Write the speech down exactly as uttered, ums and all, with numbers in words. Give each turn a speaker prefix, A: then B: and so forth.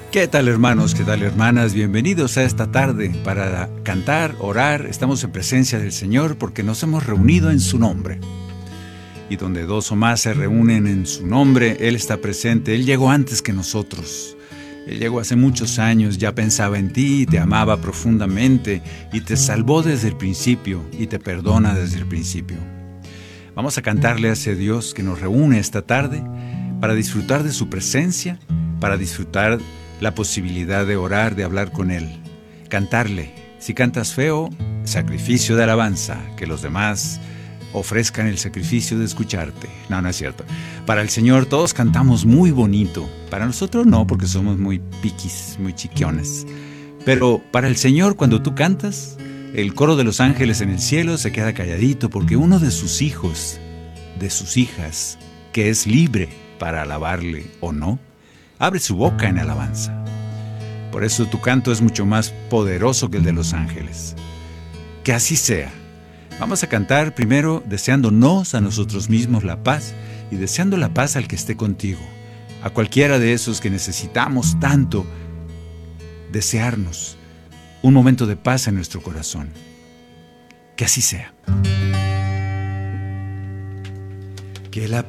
A: ¿Qué tal, hermanos? ¿Qué tal, hermanas? Bienvenidos a esta tarde para cantar, orar. Estamos en presencia del Señor porque nos hemos reunido en su nombre. Y donde dos o más se reúnen en su nombre, Él está presente. Él llegó antes que nosotros. Él llegó hace muchos años, ya pensaba en ti, te amaba profundamente y te salvó desde el principio y te perdona desde el principio. Vamos a cantarle a ese Dios que nos reúne esta tarde para disfrutar de su presencia, para disfrutar la posibilidad de orar, de hablar con Él. Cantarle. Si cantas feo, sacrificio de alabanza, que los demás ofrezcan el sacrificio de escucharte. No, no es cierto. Para el Señor todos cantamos muy bonito. Para nosotros no, porque somos muy piquis, muy chiquiones. Pero para el Señor, cuando tú cantas, el coro de los ángeles en el cielo se queda calladito, porque uno de sus hijos, de sus hijas, que es libre para alabarle o no, abre su boca en alabanza. Por eso tu canto es mucho más poderoso que el de los ángeles. Que así sea. Vamos a cantar primero deseándonos a nosotros mismos la paz y deseando la paz al que esté contigo, a cualquiera de esos que necesitamos tanto desearnos un momento de paz en nuestro corazón. Que así sea. Que la